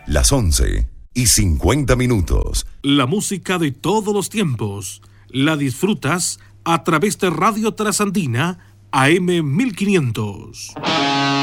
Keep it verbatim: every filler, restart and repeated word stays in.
Las once y cincuenta minutos. La música de todos los tiempos la disfrutas a través de Radio Trasandina A M mil quinientos.